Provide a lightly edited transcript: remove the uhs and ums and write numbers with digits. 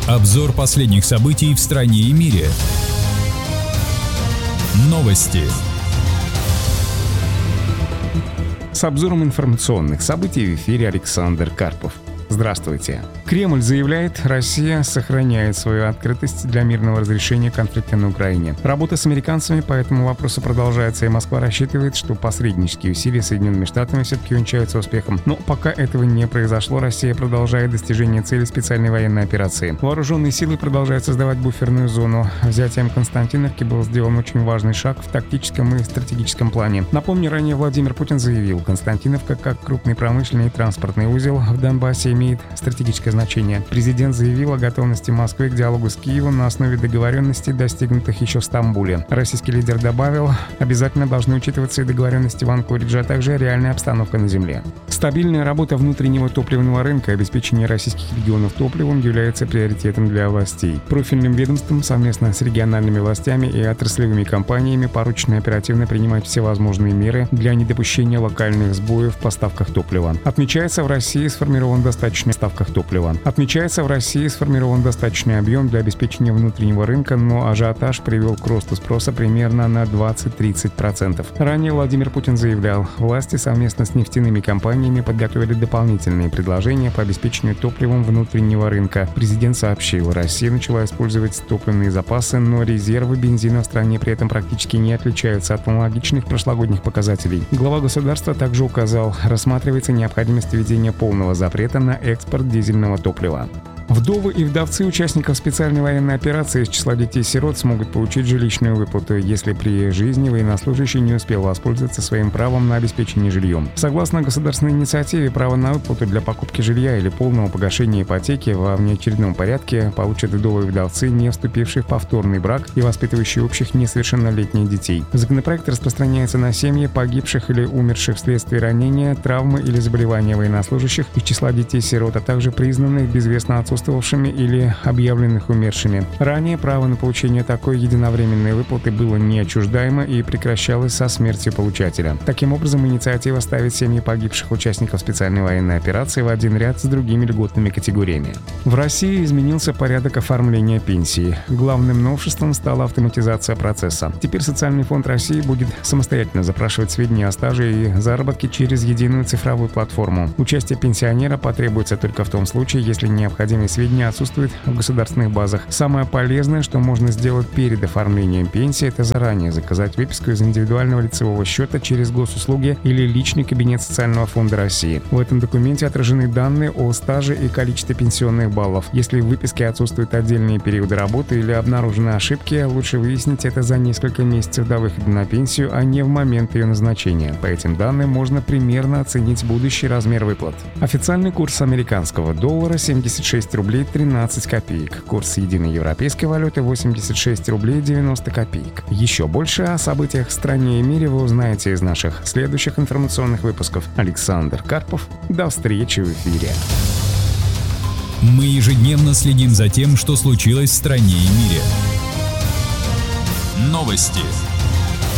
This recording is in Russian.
Обзор последних событий в стране и мире. Новости. С обзором информационных событий в эфире Александр Карпов. Здравствуйте. Кремль заявляет, Россия сохраняет свою открытость для мирного разрешения конфликта на Украине. Работа с американцами по этому вопросу продолжается, и Москва рассчитывает, что посреднические усилия Соединенными Штатами все-таки увенчаются успехом. Но пока этого не произошло, Россия продолжает достижение цели специальной военной операции. Вооруженные силы продолжают создавать буферную зону. Взятием Константиновки был сделан очень важный шаг в тактическом и стратегическом плане. Напомню, ранее Владимир Путин заявил, Константиновка как крупный промышленный и транспортный узел в Донбассе имеет стратегическое значение. Президент заявил о готовности Москвы к диалогу с Киевом на основе договоренностей, достигнутых еще в Стамбуле. Российский лидер добавил, обязательно должны учитываться и договоренности в Анкоридже, а также реальная обстановка на земле. Стабильная работа внутреннего топливного рынка и обеспечение российских регионов топливом является приоритетом для властей. Профильным ведомствам совместно с региональными властями и отраслевыми компаниями поручено оперативно принимать всевозможные меры для недопущения локальных сбоев в поставках топлива. Отмечается, в России сформирован достаточный объем для обеспечения внутреннего рынка, но ажиотаж привел к росту спроса примерно на 20-30%. Ранее Владимир Путин заявлял, власти совместно с нефтяными компаниями подготовили дополнительные предложения по обеспечению топливом внутреннего рынка. Президент сообщил, Россия начала использовать топливные запасы, но резервы бензина в стране при этом практически не отличаются от аналогичных прошлогодних показателей. Глава государства также указал, рассматривается необходимость введения полного запрета на экспорт дизельного топлива. Вдовы и вдовцы участников специальной военной операции из числа детей-сирот смогут получить жилищную выплату, если при жизни военнослужащий не успел воспользоваться своим правом на обеспечение жильем. Согласно государственной инициативе, право на выплату для покупки жилья или полного погашения ипотеки во внеочередном порядке получат вдовы и вдовцы, не вступившие в повторный брак и воспитывающие общих несовершеннолетних детей. Законопроект распространяется на семьи погибших или умерших вследствие ранения, травмы или заболевания военнослужащих из числа детей-сирот, а также признанных безвестно отсутствующими или объявленных умершими. Ранее право на получение такой единовременной выплаты было неотчуждаемо и прекращалось со смертью получателя. Таким образом, инициатива ставит семьи погибших участников специальной военной операции в один ряд с другими льготными категориями. В России изменился порядок оформления пенсии. Главным новшеством стала автоматизация процесса. Теперь Социальный фонд России будет самостоятельно запрашивать сведения о стаже и заработке через единую цифровую платформу. Участие пенсионера потребуется только в том случае, если необходимые сведения отсутствуют в государственных базах. Самое полезное, что можно сделать перед оформлением пенсии, это заранее заказать выписку из индивидуального лицевого счета через госуслуги или личный кабинет Социального фонда России. В этом документе отражены данные о стаже и количестве пенсионных баллов. Если в выписке отсутствуют отдельные периоды работы или обнаружены ошибки, лучше выяснить это за несколько месяцев до выхода на пенсию, а не в момент ее назначения. По этим данным можно примерно оценить будущий размер выплат. Официальный курс американского доллара 76 рублей 13 копеек. Курс единой европейской валюты 86 рублей 90 копеек. Еще больше о событиях в стране и мире вы узнаете из наших следующих информационных выпусков. Александр Карпов. До встречи в эфире. Мы ежедневно следим за тем, что случилось в стране и мире. Новости.